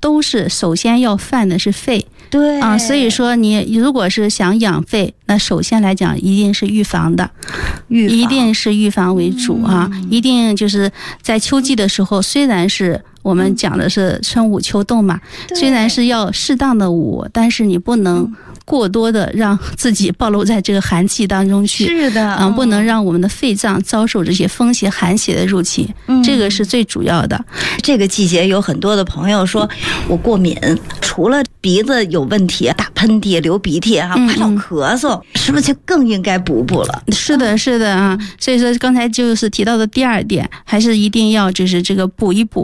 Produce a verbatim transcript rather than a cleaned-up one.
都是首先要犯的是肺。 对啊，所以说你如果是想养肺，那首先来讲一定是预防的， 预防一定是预防为主啊， 嗯、 一定就是在秋季的时候，虽然是我们讲的是春捂秋冻嘛，虽然是要适当的捂，但是你不能过多的让自己暴露在这个寒气当中去， 是的， 嗯，不能让我们的肺脏遭受这些风邪寒邪的入侵，嗯，这个是最主要的。 这个季节有很多的朋友说我过敏，除了鼻子有问题，打喷嚏、流鼻涕啊，还老咳嗽，嗯、是不是就更应该补补了？ 是的，是的啊。所以说刚才就是提到的第二点，还是一定要就是这个补一补